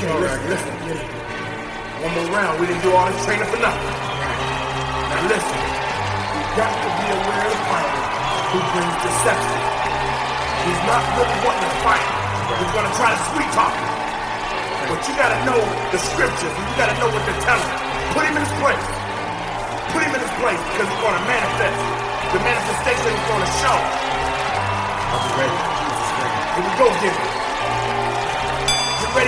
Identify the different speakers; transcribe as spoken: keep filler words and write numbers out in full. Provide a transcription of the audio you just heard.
Speaker 1: Okay, all listen, right, listen, listen. One more round. We didn't do all this training for nothing. Now listen, you got to be aware of the fighter who brings deception. He's not really wanting to fight. He's going to try to sweet talk you. But you got to know the scriptures, and you got to know what they're telling you. Put him in his place. Put him in his place because he's going to manifest. The manifestation is going to show. I'm ready. Here we go, Gibby.